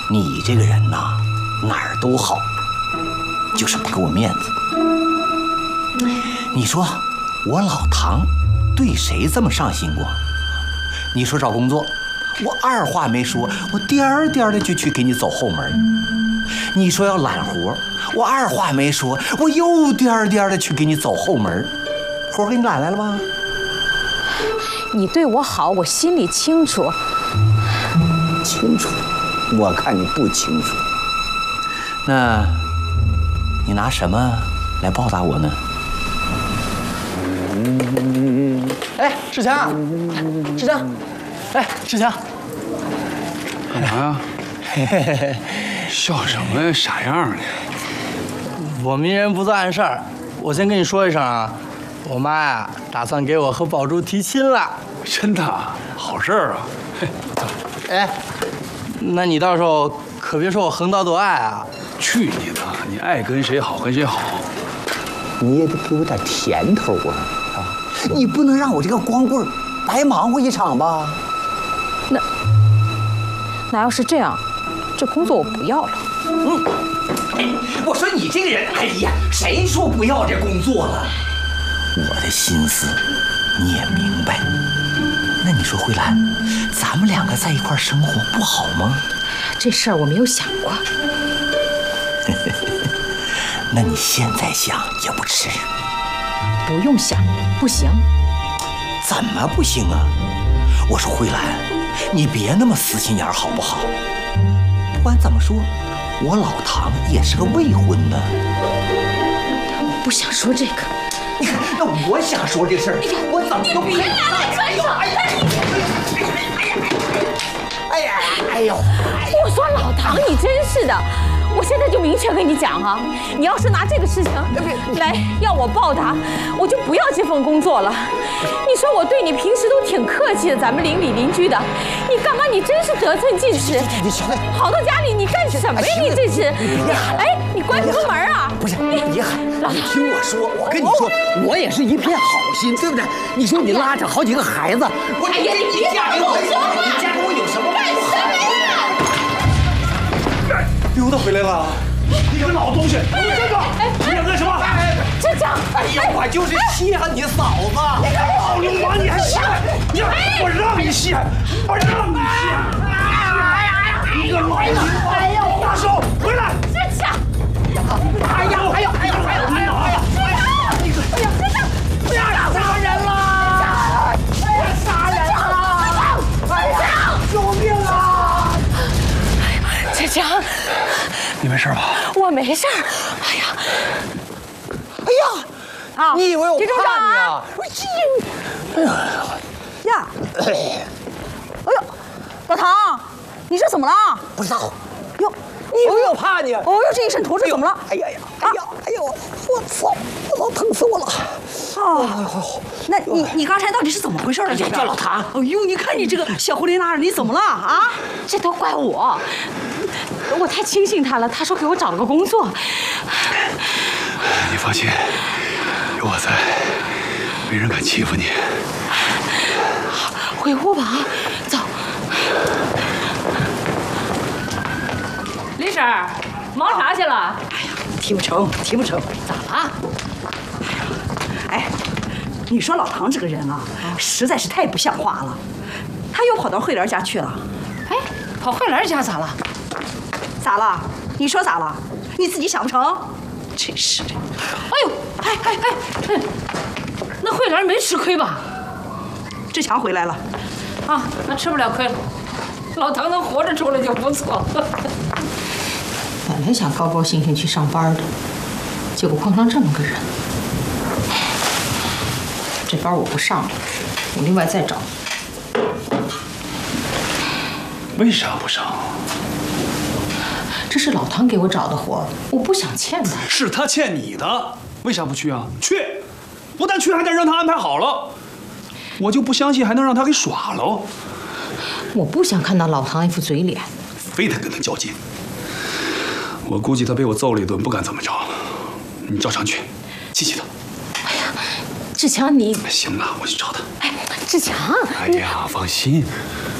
你这个人呐，哪儿都好，就是不给我面子。你说我老唐对谁这么上心过？你说找工作，我二话没说，我颠儿颠儿的就去给你走后门。你说要揽活，我二话没说，我又颠儿颠儿的去给你走后门。活给你揽来了吗？ 你对我好，我心里清楚。 清楚？我看你不清楚。那你拿什么来报答我呢？ 哎，志强，志强，哎，志强， 干嘛呀？笑什么呀？傻样呢？ 我明人不做暗事儿，我先跟你说一声啊，我妈呀打算给我和宝珠提亲了。 真的？好事儿啊！ 哎，那你到时候可别说我横刀夺爱啊！ 去你的！你爱跟谁好跟谁好。 你也得给我点甜头啊！你不能让我这个光棍白忙活一场吧？ 那要是这样，这工作我不要了。 我说你这个人，哎呀，谁说不要这工作了？我的心思你也明白。那你说慧兰，咱们两个在一块生活不好吗？ 这事儿我没有想过。 那你现在想也不迟。 不用想，不行。 怎么不行啊？我说慧兰，你别那么死心眼儿好不好？不管怎么说，我老唐也是个未婚的。 我不想说这个。 你看，那我想说这事儿，我怎么都不别拿来传手！ 哎呦！ 我说老唐，你真是的。我现在就明确跟你讲哈，你要是拿这个事情来要我报答，我就不要这份工作了。你说我对你平时都挺客气的，咱们邻里邻居的，你干嘛？你真是得寸进尺。跑到家里你干什么呀？你这是？哎，你关什么门啊？ 不是你喊，你听我说，我跟你说，我也是一片好心，对不对？你说你拉着好几个孩子， 哎呀，你嫁给我说话， 你嫁给我有什么办法？ 干什么呀？ 刘大回来了，你个老东西，你站住！你想干什么？ 志强， 哎呀，我就是稀罕你嫂子。 老流氓，你还稀罕？你我让你稀罕，我让你稀罕！你个老流氓！大手回来！ 志强， 哎呀！ 不要杀人了！杀人了！哎呀，救命啊！ 志强， 你没事吧？ 我没事儿。哎呀， 啊！你以为我怕你啊？ 呀！哎呦，老唐，你这怎么了？ 不知道。 哟， 你以为我怕你？ 哦哟，这一身土，这怎么了？ 哎呀！我操！我老疼死我了！ 哦，那你刚才到底是怎么回事了？ 叫老唐。 哎呦，你看你这个小狐狸那儿，你怎么了啊？ 这都怪我，我太轻信他了。他说给我找了个工作。 你放心，有我在，没人敢欺负你。 回屋吧啊，走。李婶儿，忙啥去了？ 哎呀，提不成。 咋了？ 哎，你说老唐这个人啊，实在是太不像话了。他又跑到慧莲家去了。 哎，跑慧莲家咋了？ 咋了？你说咋了？你自己想不成？真是的。 哎呦，哎，那慧莲没吃亏吧？ 志强回来了。 啊，那吃不了亏了。老唐能活着出来就不错。本来想高高兴兴去上班的，结果碰上这么个人。这班我不上了，我另外再找。 为啥不上？ 这是老唐给我找的活，我不想欠他。 是他欠你的，为啥不去啊？去，不但去，还得让他安排好了。我就不相信还能让他给耍了。 我不想看到老唐一副嘴脸， 非得跟他较劲。我估计他被我揍了一顿，不敢怎么着。你照常去，气气他。 哎呀，志强你…… 行了，我去找他。 哎，志强， 哎呀，放心，